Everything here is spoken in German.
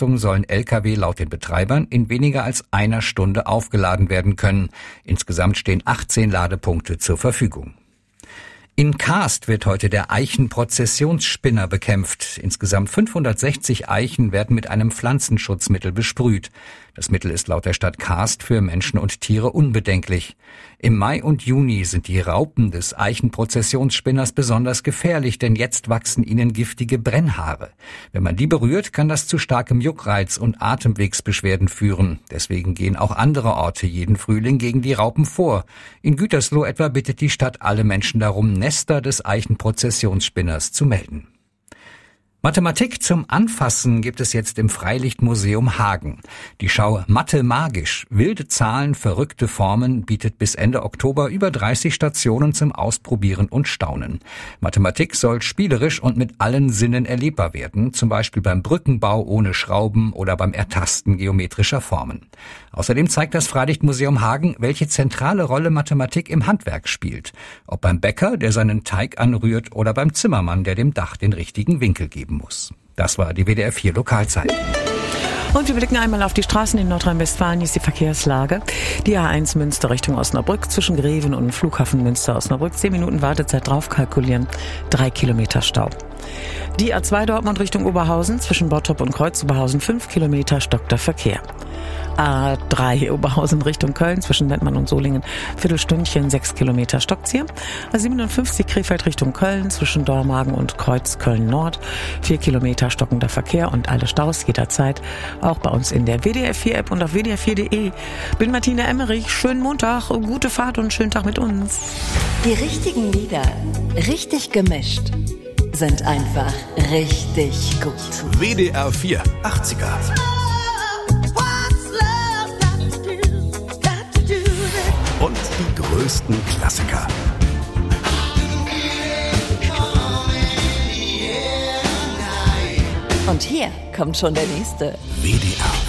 Belastung sollen Lkw laut den Betreibern in weniger als einer Stunde aufgeladen werden können. Insgesamt stehen 18 Ladepunkte zur Verfügung. In Kaast wird heute der Eichenprozessionsspinner bekämpft. Insgesamt 560 Eichen werden mit einem Pflanzenschutzmittel besprüht. Das Mittel ist laut der Stadt Kaast für Menschen und Tiere unbedenklich. Im Mai und Juni sind die Raupen des Eichenprozessionsspinners besonders gefährlich, denn jetzt wachsen ihnen giftige Brennhaare. Wenn man die berührt, kann das zu starkem Juckreiz und Atemwegsbeschwerden führen. Deswegen gehen auch andere Orte jeden Frühling gegen die Raupen vor. In Gütersloh etwa bittet die Stadt alle Menschen darum, Nester des Eichenprozessionsspinners zu melden. Mathematik zum Anfassen gibt es jetzt im Freilichtmuseum Hagen. Die Schau Mathe magisch, wilde Zahlen, verrückte Formen bietet bis Ende Oktober über 30 Stationen zum Ausprobieren und Staunen. Mathematik soll spielerisch und mit allen Sinnen erlebbar werden, zum Beispiel beim Brückenbau ohne Schrauben oder beim Ertasten geometrischer Formen. Außerdem zeigt das Freilichtmuseum Hagen, welche zentrale Rolle Mathematik im Handwerk spielt. Ob beim Bäcker, der seinen Teig anrührt, oder beim Zimmermann, der dem Dach den richtigen Winkel geben muss. Das war die WDR 4 Lokalzeit. Und wir blicken einmal auf die Straßen in Nordrhein-Westfalen. Hier ist die Verkehrslage. Die A1 Münster Richtung Osnabrück zwischen Greven und dem Flughafen Münster-Osnabrück. 10 Minuten Wartezeit drauf kalkulieren. 3 Kilometer Stau. Die A2 Dortmund Richtung Oberhausen zwischen Bottrop und Kreuz-Oberhausen. 5 Kilometer stockter Verkehr. A3 Oberhausen Richtung Köln zwischen Mettmann und Solingen. Viertelstündchen, 6 Kilometer stockt's hier. A57 Krefeld Richtung Köln zwischen Dormagen und Kreuz Köln Nord. 4 Kilometer stockender Verkehr und alle Staus jederzeit. Auch bei uns in der WDR 4 App und auf WDR4.de. Bin Martina Emmerich. Schönen Montag, gute Fahrt und schönen Tag mit uns. Die richtigen Lieder, richtig gemischt, sind einfach richtig gut. WDR 4 80er. Und die größten Klassiker. Und hier kommt schon der nächste. WDR